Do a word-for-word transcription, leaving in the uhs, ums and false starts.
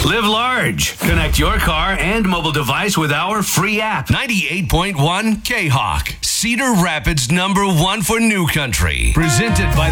Live large. Connect your car and mobile device with our free app. ninety-eight point one K-Hawk. Cedar Rapids number one for New Country. Presented by